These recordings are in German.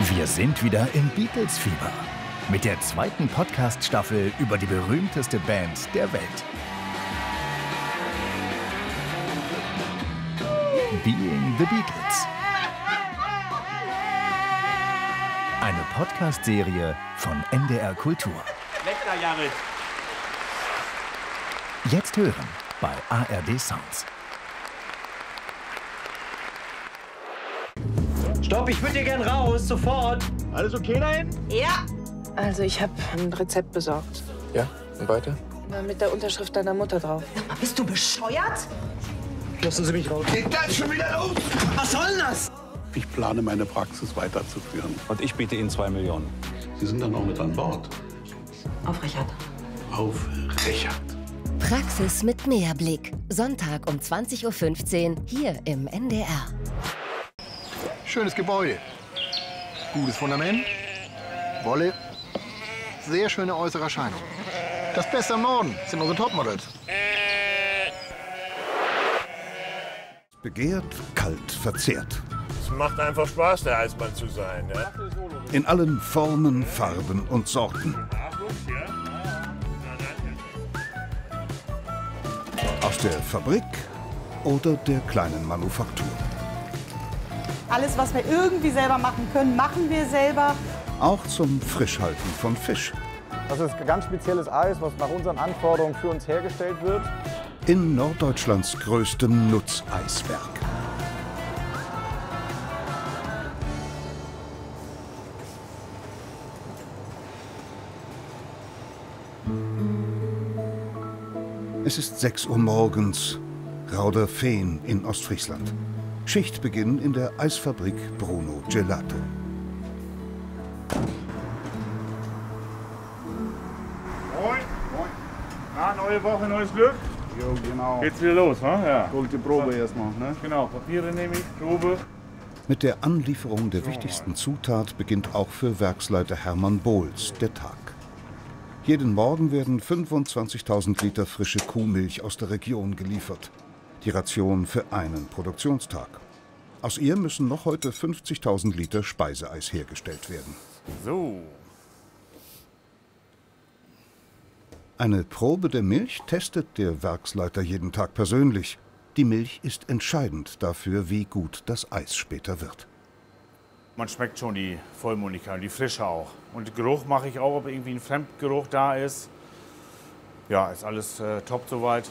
Wir sind wieder im Beatles-Fieber mit der zweiten Podcast-Staffel über die berühmteste Band der Welt. Being the Beatles. Eine Podcast-Serie von NDR Kultur. Lecker, Jared. Jetzt hören bei ARD Sounds. Stopp, ich würde hier gern raus, sofort. Alles okay da hinten? Ja. Also ich habe ein Rezept besorgt. Ja, und weiter? Mit der Unterschrift deiner Mutter drauf. Sag mal, bist du bescheuert? Lassen Sie mich raus. Geht das schon wieder los? Was soll denn das? Ich plane, meine Praxis weiterzuführen. Und ich biete Ihnen 2 Millionen. Sie sind dann auch mit an Bord. Auf Richard. Auf Richard. Praxis mit Mehrblick. Sonntag um 20:15 Uhr hier im NDR. Schönes Gebäude. Gutes Fundament. Wolle. Sehr schöne äußere Erscheinung. Das Beste am Norden sind unsere Topmodels. Begehrt, kalt, verzehrt. Es macht einfach Spaß, der Eismann zu sein. Ja? In allen Formen, Farben und Sorten. Aus der Fabrik oder der kleinen Manufaktur. Alles, was wir irgendwie selber machen können, machen wir selber. Auch zum Frischhalten von Fisch. Das ist ganz spezielles Eis, was nach unseren Anforderungen für uns hergestellt wird. In Norddeutschlands größtem Nutzeiswerk. Es ist 6 Uhr morgens, Rauderfehn in Ostfriesland. Schichtbeginn in der Eisfabrik Bruno Gelato. Moin. Moin. Na, neue Woche, neues Glück. Jo, genau. Geht's wieder los, ha? Ja. Holt die Probe erstmal, ne? Genau, Papiere nehme ich, Probe. Mit der Anlieferung der wichtigsten Zutat beginnt auch für Werksleiter Hermann Bohls der Tag. Jeden Morgen werden 25.000 Liter frische Kuhmilch aus der Region geliefert. Die Ration für einen Produktionstag. Aus ihr müssen noch heute 50.000 Liter Speiseeis hergestellt werden. So. Eine Probe der Milch testet der Werksleiter jeden Tag persönlich. Die Milch ist entscheidend dafür, wie gut das Eis später wird. Man schmeckt schon die Vollmundigkeit und die Frische auch. Und Geruch mache ich auch, ob irgendwie ein Fremdgeruch da ist. Ja, ist alles top soweit.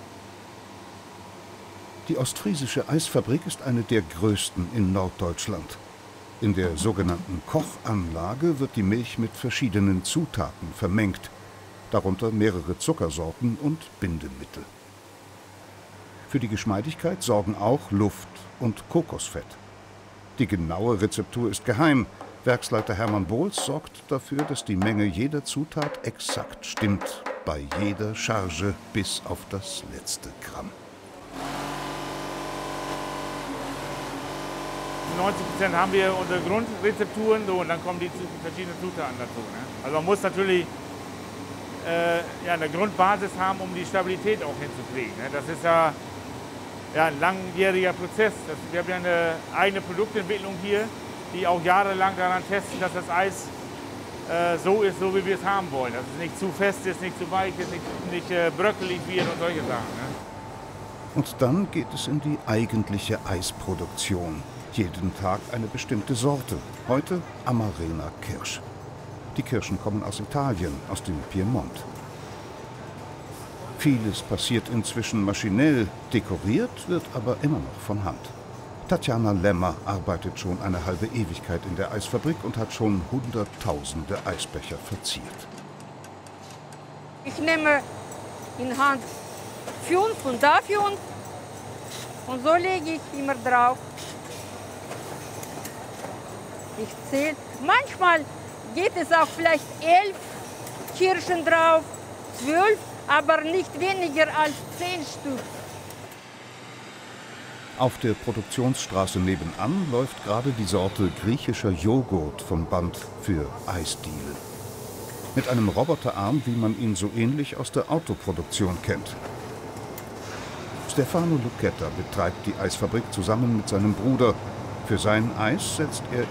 Die ostfriesische Eisfabrik ist eine der größten in Norddeutschland. In der sogenannten Kochanlage wird die Milch mit verschiedenen Zutaten vermengt, darunter mehrere Zuckersorten und Bindemittel. Für die Geschmeidigkeit sorgen auch Luft und Kokosfett. Die genaue Rezeptur ist geheim. Werksleiter Hermann Bohls sorgt dafür, dass die Menge jeder Zutat exakt stimmt, bei jeder Charge bis auf das letzte Gramm. 90% haben wir unsere Grundrezepturen so, und dann kommen die verschiedenen Zutaten dazu. Ne? Also man muss natürlich eine Grundbasis haben, um die Stabilität auch hinzukriegen. Ne? Das ist ja ein langjähriger Prozess. Wir haben ja eine eigene Produktentwicklung hier, die auch jahrelang daran testen, dass das Eis so ist, so wie wir es haben wollen. Dass es nicht zu fest ist, nicht zu weich ist, nicht bröckelig wird und solche Sachen. Ne? Und dann geht es in die eigentliche Eisproduktion. Jeden Tag eine bestimmte Sorte. Heute Amarena Kirsch. Die Kirschen kommen aus Italien, aus dem Piemont. Vieles passiert inzwischen maschinell, dekoriert wird aber immer noch von Hand. Tatjana Lemmer arbeitet schon eine halbe Ewigkeit in der Eisfabrik und hat schon Hunderttausende Eisbecher verziert. Ich nehme in Hand 5 und da 5 und so lege ich immer drauf. Ich zähle. Manchmal geht es auch vielleicht 11 Kirschen drauf, 12, aber nicht weniger als 10 Stück. Auf der Produktionsstraße nebenan läuft gerade die Sorte griechischer Joghurt vom Band für Eisdielen. Mit einem Roboterarm, wie man ihn so ähnlich aus der Autoproduktion kennt. Stefano Lucchetta betreibt die Eisfabrik zusammen mit seinem Bruder. Für sein Eis setzt er